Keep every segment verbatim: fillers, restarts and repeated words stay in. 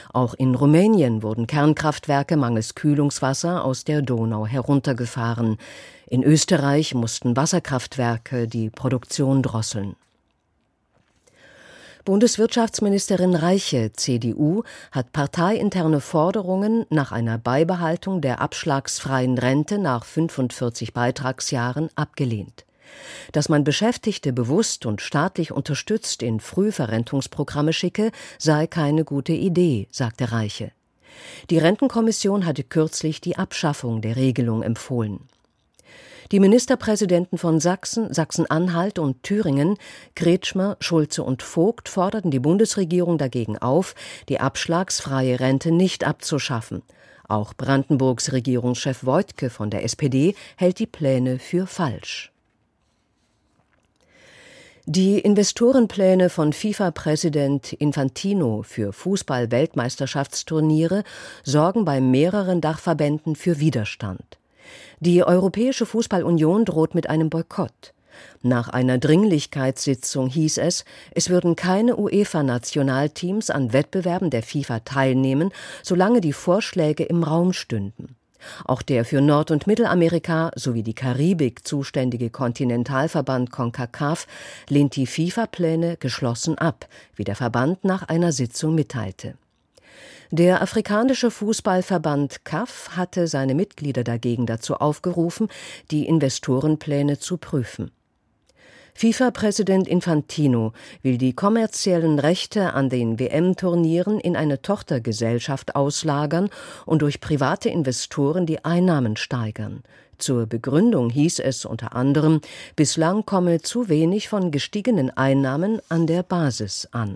Auch in Rumänien wurden Kernkraftwerke mangels Kühlungswasser aus der Donau heruntergefahren. In Österreich mussten Wasserkraftwerke die Produktion drosseln. Bundeswirtschaftsministerin Reiche, C D U, hat parteiinterne Forderungen nach einer Beibehaltung der abschlagsfreien Rente nach fünfundvierzig Beitragsjahren abgelehnt. Dass man Beschäftigte bewusst und staatlich unterstützt in Frühverrentungsprogramme schicke, sei keine gute Idee, sagte Reiche. Die Rentenkommission hatte kürzlich die Abschaffung der Regelung empfohlen. Die Ministerpräsidenten von Sachsen, Sachsen-Anhalt und Thüringen, Kretschmer, Schulze und Vogt, forderten die Bundesregierung dagegen auf, die abschlagsfreie Rente nicht abzuschaffen. Auch Brandenburgs Regierungschef Woidke von der S P D hält die Pläne für falsch. Die Investorenpläne von FIFA-Präsident Infantino für Fußball-Weltmeisterschaftsturniere sorgen bei mehreren Dachverbänden für Widerstand. Die Europäische Fußballunion droht mit einem Boykott. Nach einer Dringlichkeitssitzung hieß es, es würden keine UEFA-Nationalteams an Wettbewerben der FIFA teilnehmen, solange die Vorschläge im Raum stünden. Auch der für Nord- und Mittelamerika sowie die Karibik zuständige Kontinentalverband CONCACAF lehnt die FIFA-Pläne geschlossen ab, wie der Verband nach einer Sitzung mitteilte. Der afrikanische Fußballverband C A F hatte seine Mitglieder dagegen dazu aufgerufen, die Investorenpläne zu prüfen. FIFA-Präsident Infantino will die kommerziellen Rechte an den W M-Turnieren in eine Tochtergesellschaft auslagern und durch private Investoren die Einnahmen steigern. Zur Begründung hieß es unter anderem, bislang komme zu wenig von gestiegenen Einnahmen an der Basis an.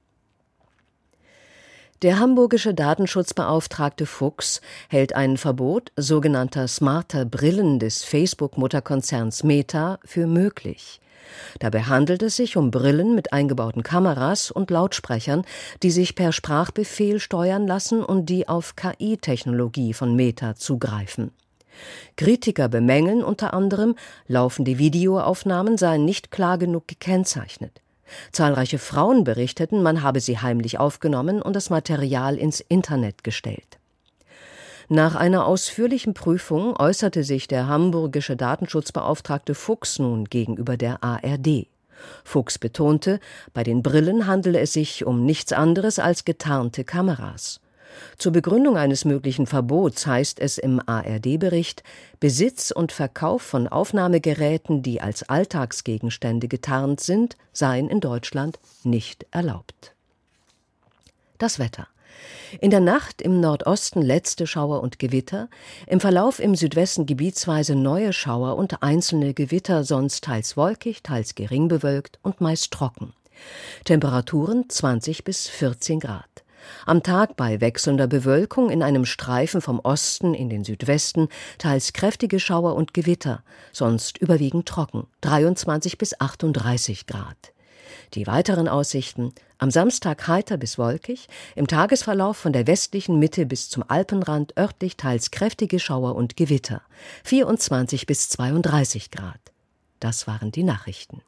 Der hamburgische Datenschutzbeauftragte Fuchs hält ein Verbot sogenannter smarter Brillen des Facebook-Mutterkonzerns Meta für möglich. Dabei handelt es sich um Brillen mit eingebauten Kameras und Lautsprechern, die sich per Sprachbefehl steuern lassen und die auf K I-Technologie von Meta zugreifen. Kritiker bemängeln unter anderem, laufende Videoaufnahmen seien nicht klar genug gekennzeichnet. Zahlreiche Frauen berichteten, man habe sie heimlich aufgenommen und das Material ins Internet gestellt. Nach einer ausführlichen Prüfung äußerte sich der hamburgische Datenschutzbeauftragte Fuchs nun gegenüber der A R D. Fuchs betonte, bei den Brillen handele es sich um nichts anderes als getarnte Kameras. Zur Begründung eines möglichen Verbots heißt es im A R D-Bericht, Besitz und Verkauf von Aufnahmegeräten, die als Alltagsgegenstände getarnt sind, seien in Deutschland nicht erlaubt. Das Wetter. In der Nacht im Nordosten letzte Schauer und Gewitter, im Verlauf im Südwesten gebietsweise neue Schauer und einzelne Gewitter, sonst teils wolkig, teils gering bewölkt und meist trocken. Temperaturen zwanzig bis vierzehn Grad. Am Tag bei wechselnder Bewölkung in einem Streifen vom Osten in den Südwesten teils kräftige Schauer und Gewitter, sonst überwiegend trocken, dreiundzwanzig bis achtunddreißig Grad. Die weiteren Aussichten: am Samstag heiter bis wolkig, im Tagesverlauf von der westlichen Mitte bis zum Alpenrand örtlich teils kräftige Schauer und Gewitter, vierundzwanzig bis zweiunddreißig Grad. Das waren die Nachrichten.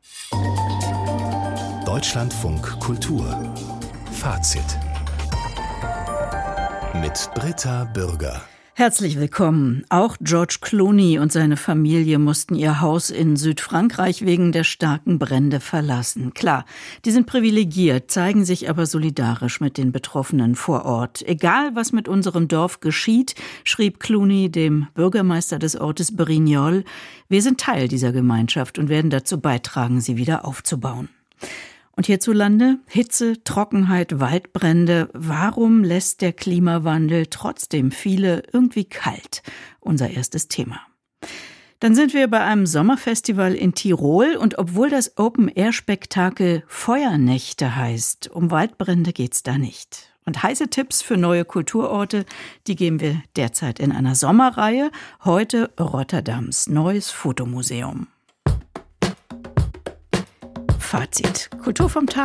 Deutschlandfunk Kultur Fazit mit Britta Bürger. Herzlich willkommen. Auch George Clooney und seine Familie mussten ihr Haus in Südfrankreich wegen der starken Brände verlassen. Klar, die sind privilegiert, zeigen sich aber solidarisch mit den Betroffenen vor Ort. Egal, was mit unserem Dorf geschieht, schrieb Clooney dem Bürgermeister des Ortes Brignoles, wir sind Teil dieser Gemeinschaft und werden dazu beitragen, sie wieder aufzubauen. Und hierzulande Hitze, Trockenheit, Waldbrände. Warum lässt der Klimawandel trotzdem viele irgendwie kalt? Unser erstes Thema. Dann sind wir bei einem Sommerfestival in Tirol und obwohl das Open-Air-Spektakel Feuernächte heißt, um Waldbrände geht's da nicht. Und heiße Tipps für neue Kulturorte, die geben wir derzeit in einer Sommerreihe. Heute Rotterdams neues Fotomuseum. Fazit. Kultur vom Tag.